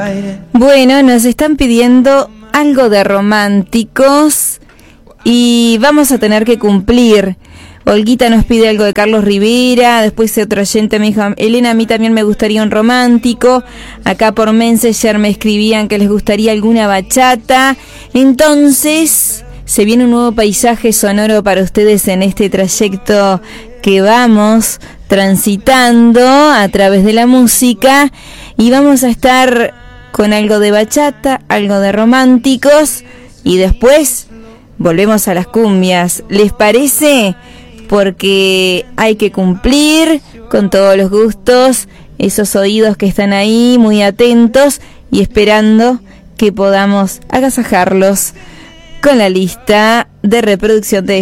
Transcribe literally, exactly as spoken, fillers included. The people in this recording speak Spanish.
Bueno, nos están pidiendo algo de románticos y vamos a tener que cumplir. Olguita nos pide algo de Carlos Rivera, después otro oyente me dijo, Elena, a mí también me gustaría un romántico. Acá por Messenger me escribían que les gustaría alguna bachata. Entonces, se viene un nuevo paisaje sonoro para ustedes en este trayecto que vamos transitando a través de la música, y vamos a estar con algo de bachata, algo de románticos, y después volvemos a las cumbias. ¿Les parece? Porque hay que cumplir con todos los gustos, esos oídos que están ahí muy atentos y esperando que podamos agasajarlos con la lista de reproducción de